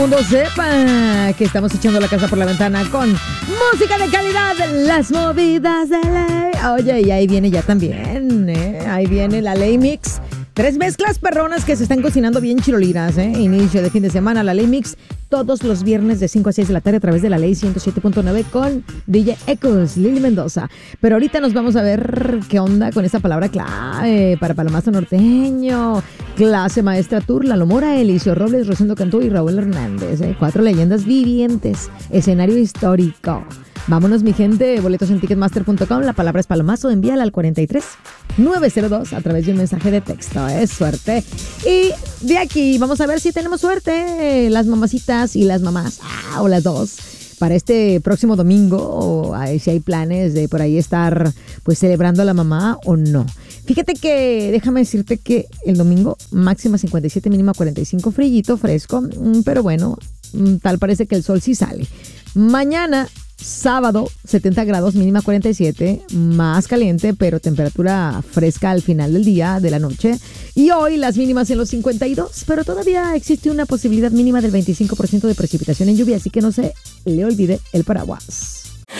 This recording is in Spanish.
Mundo sepa que estamos echando la casa por la ventana con música de calidad, las movidas de ley. Oye, y ahí viene ya también, ahí viene la Ley Mix. 3 mezclas perronas que se están cocinando bien chiroliras, Inicio de fin de semana, la Ley Mix, todos los viernes de 5 a 6 de la tarde a través de la Ley 107.9 con DJ Ecos, Lili Mendoza. Pero ahorita nos vamos a ver qué onda con esta palabra clave para Palomazo Norteño. Clase maestra Tour, Lalo Mora, Elicio Robles, Rosendo Cantú y Raúl Hernández. 4 leyendas vivientes, escenario histórico. Vámonos, mi gente, boletos en ticketmaster.com. La palabra es Palomazo, envíala al 43902 a través de un mensaje de texto. Es suerte. Y de aquí vamos a ver si tenemos suerte, las mamacitas y las mamás, o las dos, para este próximo domingo, o si hay planes de por ahí estar pues celebrando a la mamá o no. Fíjate que, déjame decirte que el domingo máxima 57, mínima 45, frillito, fresco, pero bueno, tal parece que el sol sí sale. Mañana sábado, 70 grados, mínima 47, más caliente, pero temperatura fresca al final del día, de la noche. Y hoy las mínimas en los 52, pero todavía existe una posibilidad mínima del 25% de precipitación en lluvia, así que no se le olvide el paraguas.